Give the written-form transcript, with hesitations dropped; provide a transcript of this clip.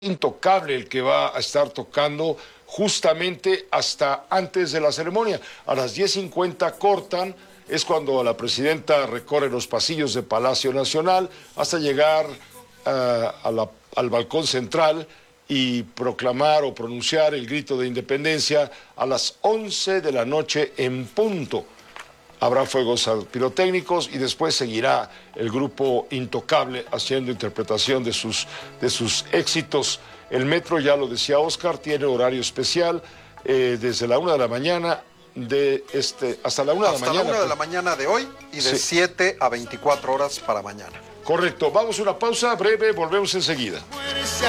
Intocable el que va a estar tocando justamente hasta antes de la ceremonia. A las 10:50 cortan, es cuando la presidenta recorre los pasillos de Palacio Nacional hasta llegar al balcón central y proclamar o pronunciar el grito de independencia a las 11 de la noche en punto. Habrá fuegos pirotécnicos y después seguirá el grupo Intocable haciendo interpretación de sus éxitos. El metro, ya lo decía Oscar, tiene horario especial desde la 1 de la mañana hasta la 1 de la mañana. Hasta la 1 de la mañana de hoy y de Sí. 7 a 24 horas para mañana. Correcto. Vamos a una pausa breve, volvemos enseguida.